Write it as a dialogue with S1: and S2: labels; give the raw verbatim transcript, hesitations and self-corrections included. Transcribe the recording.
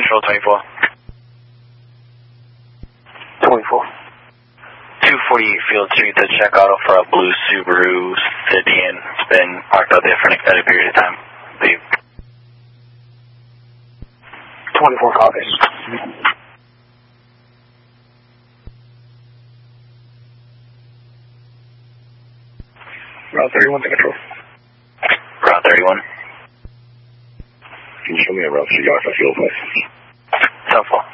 S1: Control twenty-four.
S2: twenty-four.
S1: two forty-eight Field Street to check auto for a blue Subaru Sedan. It's been parked out there for an extended period of time. Leave.
S2: twenty-four copies.
S3: Route thirty-one to control.
S1: Route thirty-one.
S3: Can you show me a route to yard for fuel, please?
S1: ten four.